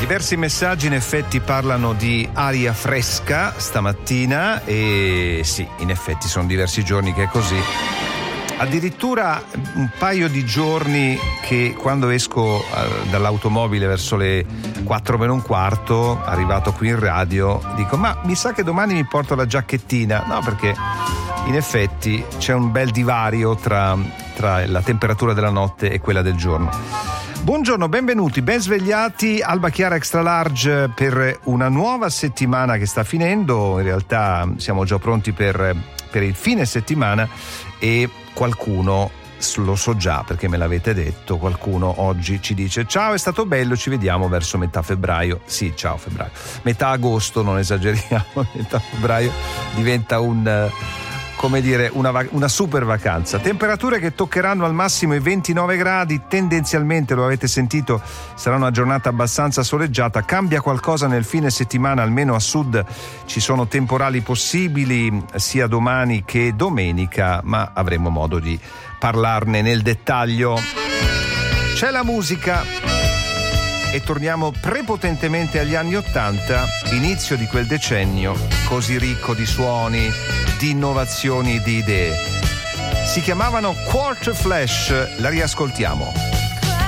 Diversi messaggi in effetti parlano di aria fresca stamattina e sì, in effetti sono diversi giorni che è così. Addirittura un paio di giorni che quando esco dall'automobile verso le 4 meno un quarto, arrivato qui in radio, dico ma mi sa che domani mi porto la giacchettina. No, perché in effetti c'è un bel divario tra la temperatura della notte e quella del giorno. Buongiorno, benvenuti, ben svegliati, Alba Chiara Extra Large per una nuova settimana che sta finendo. In realtà siamo già pronti per il fine settimana e qualcuno, lo so già perché me l'avete detto, qualcuno oggi ci dice ciao, è stato bello, ci vediamo verso metà febbraio. Sì, ciao febbraio, metà agosto, non esageriamo, metà febbraio diventa una super vacanza. Temperature che toccheranno al massimo i 29 gradi, tendenzialmente, lo avete sentito, sarà una giornata abbastanza soleggiata. Cambia qualcosa nel fine settimana, almeno a sud ci sono temporali possibili sia domani che domenica, ma avremo modo di parlarne nel dettaglio. C'è la musica e torniamo prepotentemente agli anni '80, inizio di quel decennio così ricco di suoni, di innovazioni, di idee. Si chiamavano Quarter Flash, la riascoltiamo.